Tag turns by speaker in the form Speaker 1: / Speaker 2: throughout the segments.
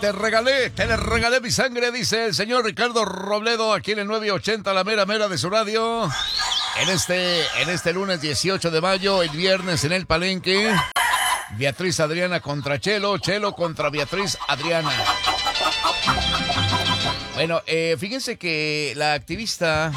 Speaker 1: te le regalé mi sangre, dice el señor Ricardo Robledo, aquí en el 980, la mera mera de su radio. En este lunes 18 de mayo, el viernes en el Palenque, Beatriz Adriana contra Chelo, Chelo contra Beatriz Adriana. Bueno, fíjense que la activista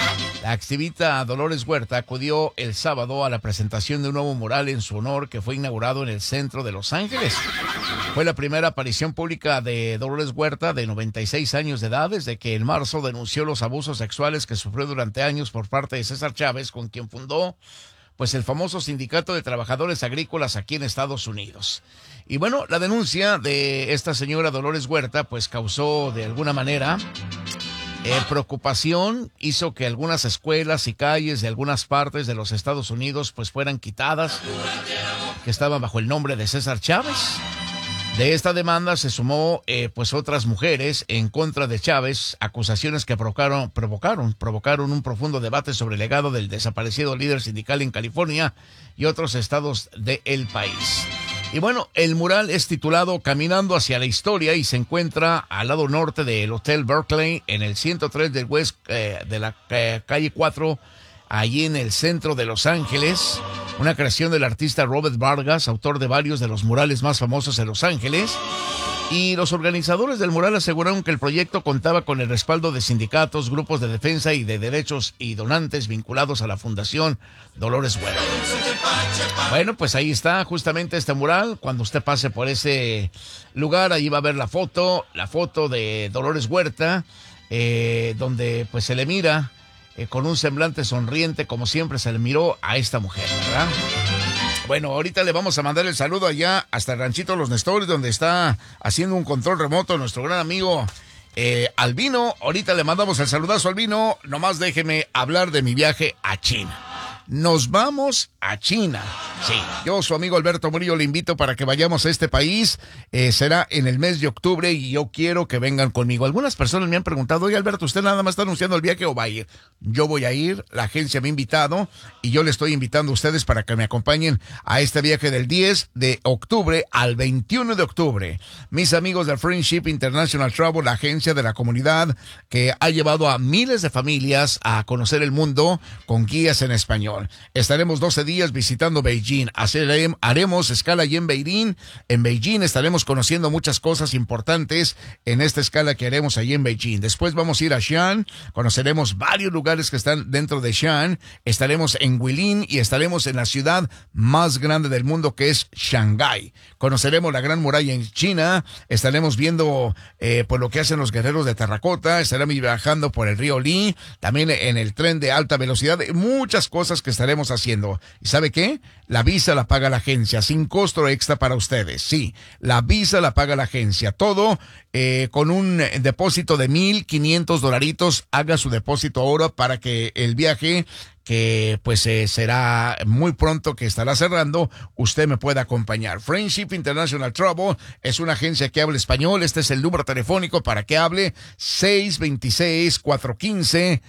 Speaker 1: Dolores Huerta acudió el sábado a la presentación de un nuevo mural en su honor que fue inaugurado en el centro de Los Ángeles. Fue la primera aparición pública de Dolores Huerta, de 96 años de edad, desde que en marzo denunció los abusos sexuales que sufrió durante años por parte de César Chávez, con quien fundó pues el famoso Sindicato de Trabajadores Agrícolas aquí en Estados Unidos. Y bueno, la denuncia de esta señora Dolores Huerta pues causó de alguna manera preocupación, hizo que algunas escuelas y calles de algunas partes de los Estados Unidos pues fueran quitadas, que estaban bajo el nombre de César Chávez. De esta demanda se sumó pues otras mujeres en contra de Chávez, acusaciones que provocaron un profundo debate sobre el legado del desaparecido líder sindical en California y otros estados del país. Y bueno, el mural es titulado Caminando hacia la historia y se encuentra al lado norte del Hotel Berkeley, en el 103 del West, de la calle 4, allí en el centro de Los Ángeles. Una creación del artista Robert Vargas, autor de varios de los murales más famosos en Los Ángeles. Y los organizadores del mural aseguraron que el proyecto contaba con el respaldo de sindicatos, grupos de defensa y de derechos y donantes vinculados a la Fundación Dolores Huerta. Bueno, pues ahí está justamente este mural. Cuando usted pase por ese lugar, ahí va a ver la foto de Dolores Huerta, donde pues se le mira con un semblante sonriente, como siempre se le miró a esta mujer, ¿verdad? Bueno, ahorita le vamos a mandar el saludo allá hasta el ranchito Los Nestores, donde está haciendo un control remoto nuestro gran amigo Albino. Ahorita le mandamos el saludazo a Albino. Nomás déjeme hablar de mi viaje a China. Nos vamos a China. Sí, yo, su amigo Alberto Murillo, le invito para que vayamos a este país. Será en el mes de octubre y yo quiero que vengan conmigo. Algunas personas me han preguntado, oye Alberto, ¿usted nada más está anunciando el viaje o va a ir? Yo voy a ir, la agencia me ha invitado y yo le estoy invitando a ustedes para que me acompañen a este viaje del 10 de octubre al 21 de octubre. Mis amigos de Friendship International Travel, la agencia de la comunidad que ha llevado a miles de familias a conocer el mundo con guías en español. Estaremos 12 días visitando Beijing. Haremos escala allí en Beijing. En Beijing estaremos conociendo muchas cosas importantes en esta escala que haremos allí en Beijing. Después vamos a ir a Xi'an. Conoceremos varios lugares que están dentro de Xi'an. Estaremos en Guilin y estaremos en la ciudad más grande del mundo, que es Shanghái. Conoceremos la Gran Muralla en China. Estaremos viendo por lo que hacen los guerreros de terracota. Estaremos viajando por el río Li. También en el tren de alta velocidad. Muchas cosas que estaremos haciendo. ¿Y sabe qué? La visa la paga la agencia, sin costo extra para ustedes. Sí, la visa la paga la agencia. Todo con un depósito de $1,500. Haga su depósito ahora para que el viaje, que pues será muy pronto, que estará cerrando, usted me pueda acompañar. Friendship International Travel es una agencia que habla español. Este es el número telefónico para que hable: 626-415-8998.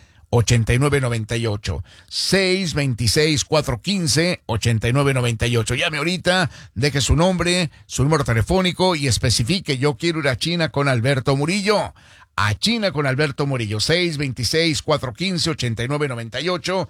Speaker 1: 626-415-8998. Llame ahorita, deje su nombre, su número telefónico y especifique: yo quiero ir a China con Alberto Murillo. A China con Alberto Murillo. 626-415-8998.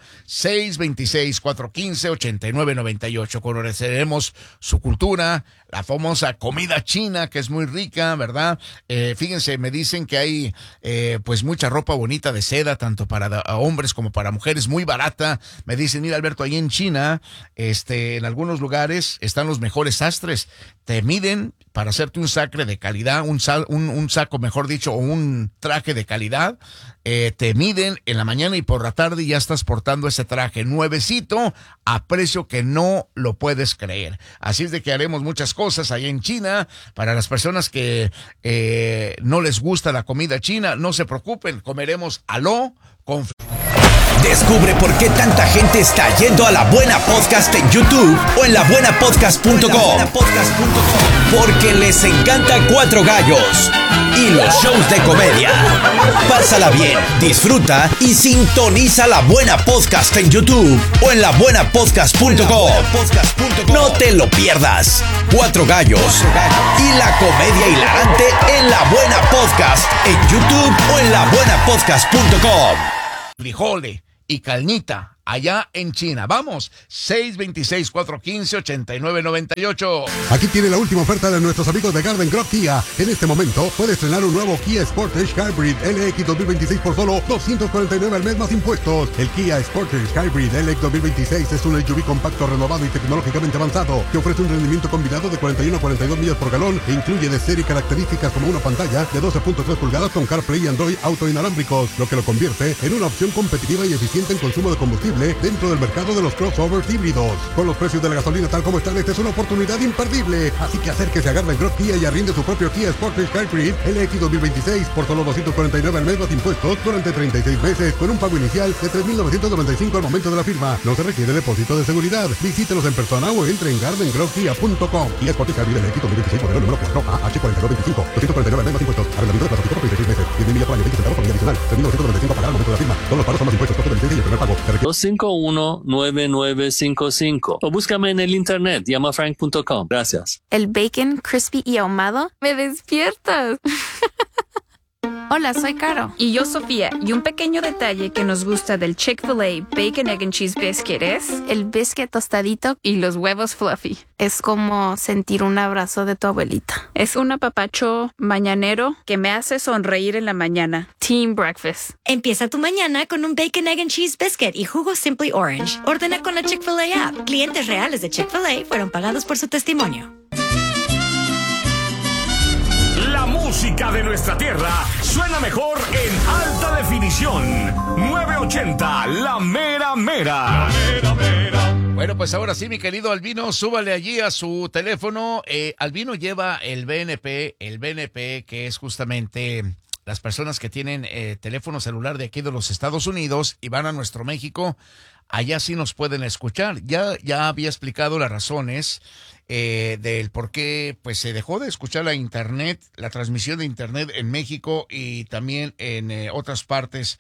Speaker 1: 626-415-8998. Conoceremos su cultura, la famosa comida china, que es muy rica, ¿verdad? Fíjense, me dicen que hay pues mucha ropa bonita de seda, tanto para hombres como para mujeres, muy barata. Me dicen, mira Alberto, ahí en China, en algunos lugares están los mejores sastres. Te miden para hacerte un sacre de calidad, un saco, mejor dicho, o un traje de calidad. Te miden en la mañana y por la tarde ya estás portando ese traje nuevecito a precio que no lo puedes creer. Así es de que haremos muchas cosas allá en China. Para las personas que no les gusta la comida china, no se preocupen, comeremos aló con...
Speaker 2: Descubre por qué tanta gente está yendo a La Buena Podcast en YouTube o en labuenapodcast.com. Porque les encanta Cuatro Gallos y los shows de comedia. Pásala bien, disfruta y sintoniza La Buena Podcast en YouTube o en labuenapodcast.com. No te lo pierdas. Cuatro Gallos y la comedia hilarante en La Buena Podcast en YouTube o en labuenapodcast.com.
Speaker 1: Frijole y carnita allá en China. Vamos, 626-415-8998.
Speaker 3: Aquí tiene la última oferta de nuestros amigos de Garden Grove Kia. En este momento puedes estrenar un nuevo Kia Sportage Hybrid LX 2026 por solo $249 al mes más impuestos. El Kia Sportage Hybrid LX 2026 es un SUV compacto, renovado y tecnológicamente avanzado que ofrece un rendimiento combinado de 41 a 42 millas por galón e incluye de serie características como una pantalla de 12.3 pulgadas con CarPlay y Android Auto inalámbricos, lo que lo convierte en una opción competitiva y eficiente en consumo de combustible dentro del mercado de los crossovers híbridos. Con los precios de la gasolina tal como están, esta es una oportunidad imperdible. Así que acérquese a Garden Grove Kia y arriende su propio Kia Sportage Hybrid LX 2026 por solo $249 al mes más impuestos durante 36 meses, con un pago inicial de $3,995 al momento de la firma. No se requiere depósito de seguridad. Visítelos en persona o entre en gardengrovekia.com. Kia Sportage Hybrid LX 2026, modelo número 4 AH4225, $249 al mes más impuestos. Arrendamiento de plástico por 36 meses, 10,000 millas por año, 20 centavos por milla adicional, $3,995 a pagar al momento de la firma. Todos los pagos son más impuestos, costo de licencia y el primer pago.
Speaker 4: 251-9955 o búscame en el internet, llamafrank.com. Gracias.
Speaker 5: El bacon crispy y ahumado me despiertas. Hola, soy Caro.
Speaker 6: Y yo, Sofía. Y un pequeño detalle que nos gusta del Chick-fil-A Bacon, Egg and Cheese Biscuit es
Speaker 5: el biscuit tostadito
Speaker 6: y los huevos fluffy.
Speaker 5: es como sentir un abrazo de tu abuelita.
Speaker 6: Es un apapacho mañanero que me hace sonreír en la mañana. Team Breakfast.
Speaker 7: Empieza tu mañana con un Bacon, Egg and Cheese Biscuit y jugo Simply Orange. Ordena con la Chick-fil-A app. Clientes reales de Chick-fil-A fueron pagados por su testimonio.
Speaker 8: La música de nuestra tierra suena mejor en alta definición. 980, la mera mera. La mera mera.
Speaker 1: Bueno, pues ahora sí, mi querido Albino, súbale allí a su teléfono. Albino lleva el BNP que es justamente las personas que tienen teléfono celular de aquí de los Estados Unidos y van a nuestro México. Allá sí nos pueden escuchar. Ya había explicado las razones del por qué pues se dejó de escuchar la transmisión de internet en México y también en otras partes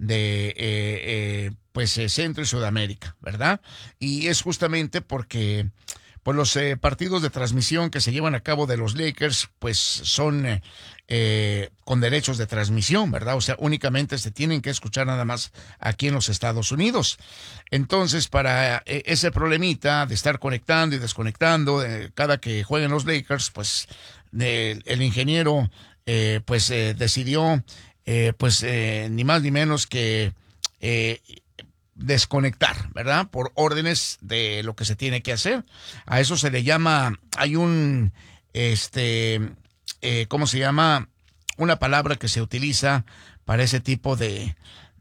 Speaker 1: de Centro y Sudamérica, ¿verdad? Y es justamente porque pues los partidos de transmisión que se llevan a cabo de los Lakers pues son con derechos de transmisión, ¿verdad? O sea, únicamente se tienen que escuchar nada más aquí en los Estados Unidos. Entonces, para ese problemita de estar conectando y desconectando cada que jueguen los Lakers, pues el ingeniero decidió ni más ni menos que desconectar, ¿verdad? Por órdenes de lo que se tiene que hacer. A eso se le llama, hay un, ¿cómo se llama? Una palabra que se utiliza para ese tipo de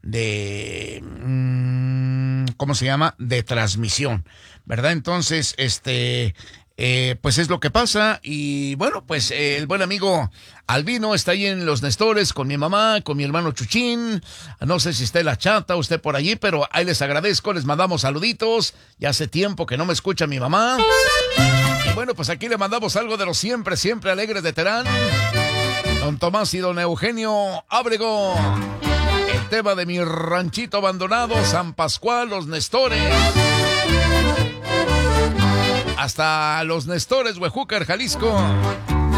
Speaker 1: ¿cómo se llama? De transmisión, ¿verdad? Entonces, pues es lo que pasa y bueno, pues el buen amigo Albino está ahí en Los Nestores con mi mamá, con mi hermano Chuchín, no sé si está la chata usted por allí, pero ahí les agradezco, les mandamos saluditos, ya hace tiempo que no me escucha mi mamá y bueno, pues aquí le mandamos algo de los siempre alegres de Terán, don Tomás y don Eugenio Ábrego, el tema de mi ranchito abandonado, San Pascual, Los Nestores. Hasta Los Nestores, Huejúcar, Jalisco.